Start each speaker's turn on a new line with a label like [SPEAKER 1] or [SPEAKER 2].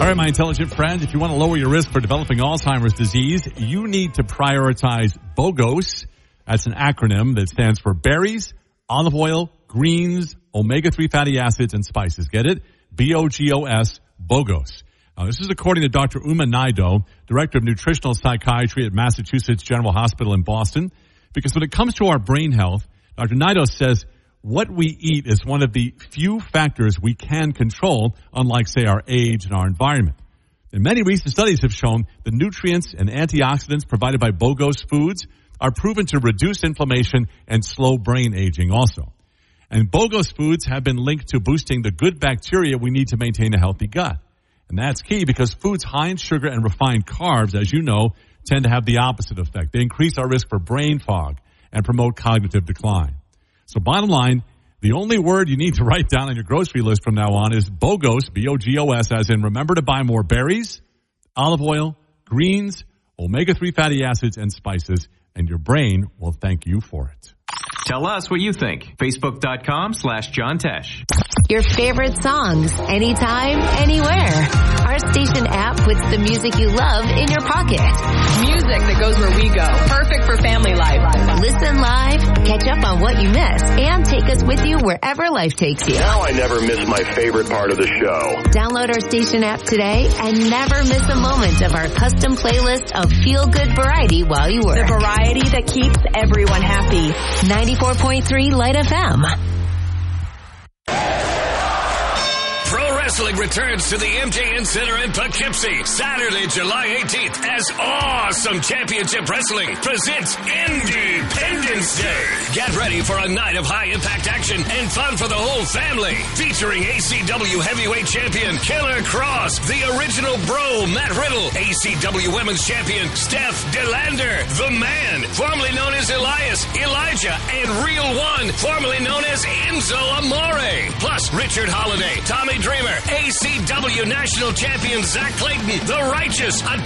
[SPEAKER 1] All right, my intelligent friends, if you want to lower your risk for developing Alzheimer's disease, you need to prioritize BOGOS. That's an acronym that stands for berries, olive oil, greens, omega-3 fatty acids, and spices. Get it? BOGOS, BOGOS. This is according to Dr. Uma Naidoo, Director of Nutritional Psychiatry at Massachusetts General Hospital in Boston. Because when it comes to our brain health, Dr. Naidoo says what we eat is one of the few factors we can control, unlike, say, our age and our environment. And many recent studies have shown the nutrients and antioxidants provided by BOGOS foods are proven to reduce inflammation and slow brain aging also. And BOGOS foods have been linked to boosting the good bacteria we need to maintain a healthy gut. And that's key because foods high in sugar and refined carbs, as you know, tend to have the opposite effect. They increase our risk for brain fog and promote cognitive decline. So bottom line, the only word you need to write down on your grocery list from now on is BOGOS, B-O-G-O-S, as in remember to buy more berries, olive oil, greens, omega-3 fatty acids, and spices, and your brain will thank you for it.
[SPEAKER 2] Tell us what you think. Facebook.com/John Tesh.
[SPEAKER 3] Your favorite songs, anytime, anywhere. Our station app puts the music you love in your pocket.
[SPEAKER 4] Music that goes where we go. Perfect for family life.
[SPEAKER 3] Listen live, catch up on what you missed, and take us with you wherever life takes you.
[SPEAKER 5] Now I never miss my favorite part of the show.
[SPEAKER 3] Download our station app today and never miss a moment of our custom playlist of feel-good variety while you work.
[SPEAKER 4] The variety that keeps everyone happy.
[SPEAKER 3] 94.3 Light FM.
[SPEAKER 6] Wrestling returns to the MJN Center in Poughkeepsie Saturday, July 18th as Awesome Championship Wrestling presents Independence Day. Get ready for a night of high-impact action and fun for the whole family. Featuring ACW Heavyweight Champion Killer Cross, the original Bro Matt Riddle, ACW Women's Champion Steph DeLander, The Man, formerly known as Elias, Elijah, and Real One, formerly known as Enzo Amore. Plus Richard Holiday, Tommy Dreamer, ACW National Champion Zach Clayton, The Righteous,